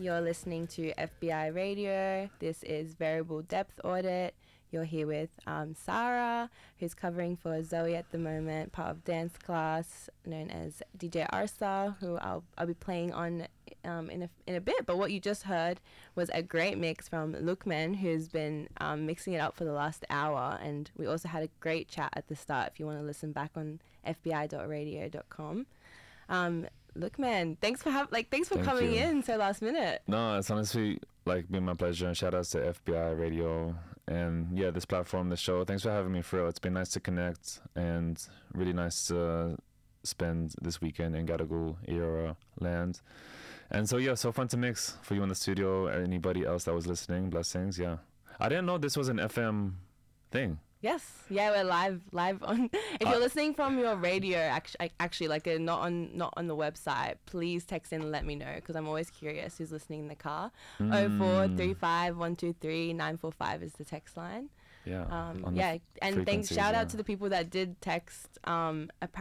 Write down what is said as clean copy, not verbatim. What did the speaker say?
You're listening to FBI Radio. This is Variable Depth Audit. You're here with Sarah, who's covering for Zoe at the moment, part of dance class known as DJ Arsa, who I'll be playing on in a bit. But what you just heard was a great mix from Lookman, who's been mixing it up for the last hour. And we also had a great chat at the start if you want to listen back on fbi.radio.com. Lookman, thanks for coming in so last minute. No, it's honestly been my pleasure, and shout outs to FBI Radio and this platform, this show. Thanks for having me, for real. It's been nice to connect and really nice to spend this weekend in Gadagal era land. And so fun to mix for you in the studio or anybody else that was listening. Blessings. I didn't know this was an FM thing. Yes, we're live on. If you're listening from your radio, actually, not on the website, please text in and let me know, because I'm always curious who's listening in the car. 0435 123 945 is the text line. Yeah. And thanks. Shout out to the people that did text.